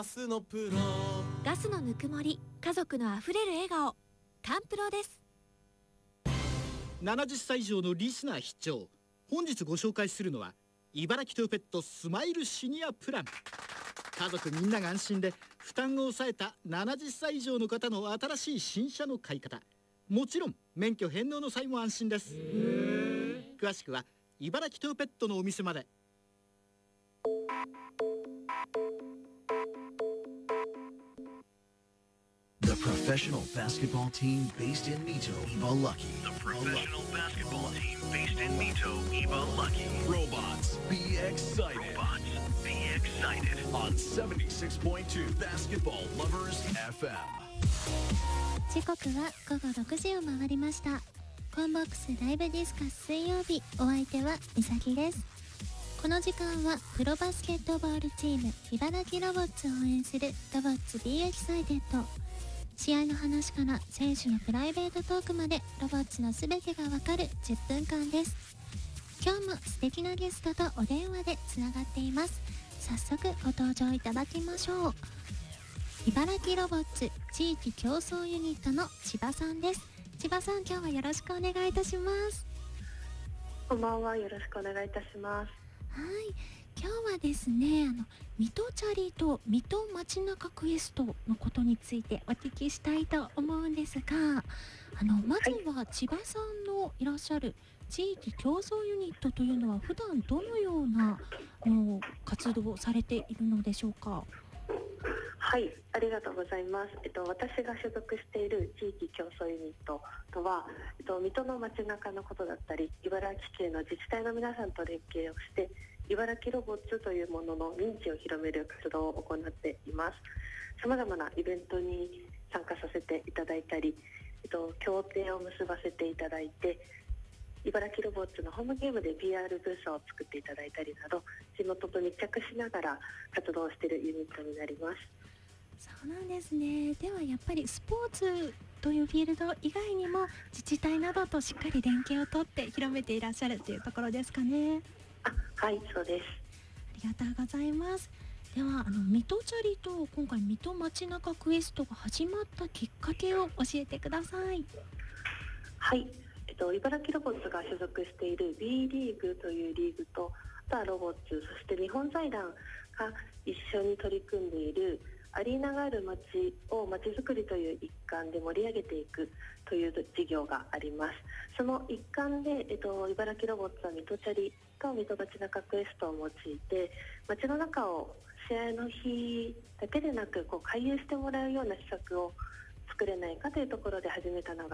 ガスのプロ、 ガスのぬくもり、家族のあふれる笑顔、カンプロです。 70歳以上のリスナー必聴。本日ご紹介するのは茨城トヨペットスマイルシニアプラン。家族みんなが安心で負担を抑えた70歳以上の方の新しい新車の買い方、もちろん免許返納の際も安心です。詳しくは茨城トヨペットのお店まで。 The professional basketball team based in Mito, Iba Lucky. The professional basketball team based in Mito, Iba Lucky. Robots, be excited. Robots, be excited. On 76.2 Basketball Lovers FM. 時刻は午後6時を回りました。コンボックスライブディスカス水曜日、お相手はみさきです。この時間はプロバスケットボールチーム茨城ロボッツを応援するロボッツ Be Excited。試合の話から選手のプライベートトークまでロボッツのすべてがわかる10分間です。今日も素敵なゲストとお電話でつながっています。早速ご登場いただきましょう。茨城ロボッツ地域競争ユニットの千葉さんです。千葉さん、今日はよろしくお願いいたします。 こんばんは、よろしくお願いいたします。 はい、今日はですね、水戸チャリと水戸街中クエストのことについてお聞きしたいと思うんですが、まずは千葉さんのいらっしゃる地域競争ユニットというのは普段どのような活動をされているのでしょうか。 はい、ありがとうございます。私が所属している地域競争ユニットとは、水戸の街中のことだったり、茨城県の自治体の皆さんと連携をして茨城ロボッツというものの認知を広める活動を行っています。さまざまなイベントに参加させていただいたり、協定を結ばせていただいて、茨城ロボッツのホームゲームで PR ブースを作っていただいたりなど、地元と密着しながら活動しているユニットになります。 そうなんですね。ではやっぱりスポーツというフィールド以外にも自治体などとしっかり連携をとって広めていらっしゃるというところですかね。 はい、そうです。 ありがとうございます。では水戸チャリと今回水戸街中クエストが始まったきっかけを教えてください。 はい、茨城ロボッツが所属している B リーグというリーグと、あとはロボッツ、そして日本財団が一緒に取り組んでいるアリーナがある街を街づくりという一環で盛り上げていくという事業があります。その一環で、茨城ロボッツは水戸チャリと水戸街中クエストを用いて、街の中を試合の日だけでなく回遊してもらうような施策を作れないかというところで始めたのが